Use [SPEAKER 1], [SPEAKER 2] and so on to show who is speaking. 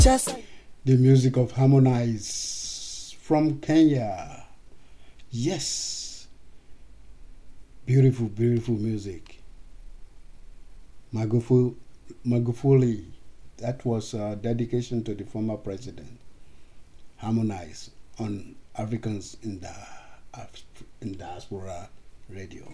[SPEAKER 1] Just
[SPEAKER 2] the music of Harmonize from Kenya. Yes, beautiful, beautiful music. Magufuli, that was a dedication to the former president. Harmonize on Africans in diaspora radio.